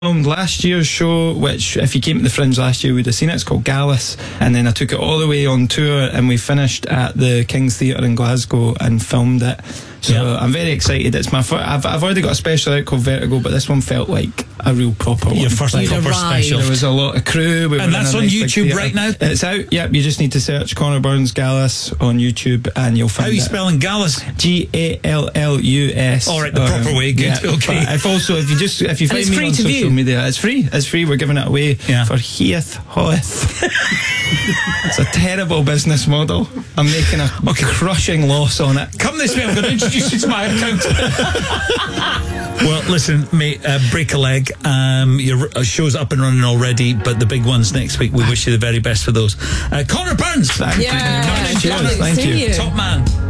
filmed last year's show, which if you came to the Fringe last year, we'd have seen it. It's called Gallus, and then I took it all the way on tour, and we finished at the King's Theatre in Glasgow and filmed it. So I'm very excited. It's my first. I've already got a special out called Vertigo, but this one felt like a real proper one. Your first proper special. There was a lot of crew. And that's on YouTube right now? It's out. Yep, you just need to search Conor Burns Gallus on YouTube and you'll find it. How are you spelling Gallus? Gallus. All right, the proper way. Good. Yeah, okay. If you find me on social media, it's free. It's free. We're giving it away for Heath Hoth. It's a terrible business model. I'm making a crushing loss on it. Come this way, I'm going to introduce you to my account. Well, listen, mate, break a leg. Your show's up and running already, but the big one's next week. We wish you the very best for those. Conor Burns. Thank you. Thank you. Top man.